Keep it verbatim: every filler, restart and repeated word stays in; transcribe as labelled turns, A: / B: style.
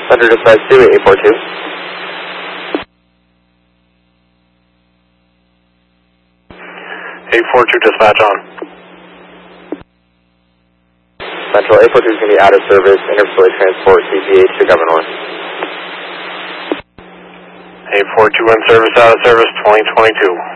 A: Center dispatch two, eight four two.
B: eight four two dispatch on.
A: Central, eight four two is going to be out of service, interfacility transport, C G H to Governor.
B: eight four two in service, out of service, twenty twenty-two.